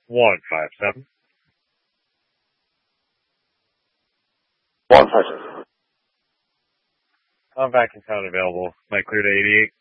157. 157. Vacuum sound available. Might clear to 88.